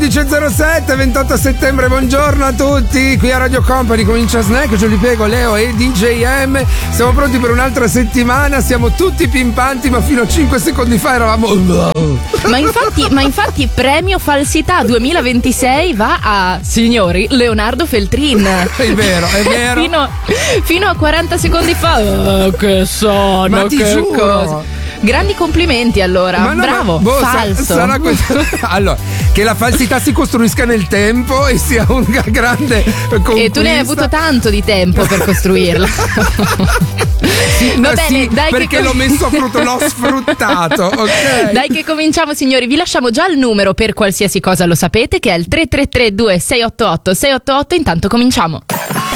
11.07, 28 settembre, buongiorno a tutti. Qui a Radio Company comincia Snack, Giulio Piego, Leo e DJM. Siamo pronti per un'altra settimana, siamo tutti pimpanti, ma fino a 5 secondi fa eravamo... Ma infatti premio falsità 2026 va a, signori, Leonardo Feltrin. È vero. Fino a 40 secondi fa, che sono, ma ti che giuro. cosa. Grandi complimenti allora, bravo, falso. Sarà allora, che la falsità si costruisca nel tempo e sia una grande conquista. E tu ne hai avuto tanto di tempo per costruirla. Va bene, sì, dai, perché che l'ho messo a frutto, l'ho sfruttato, ok? Dai che cominciamo, signori, vi lasciamo già il numero per qualsiasi cosa, lo sapete, che è il 333 2688 688. Intanto cominciamo.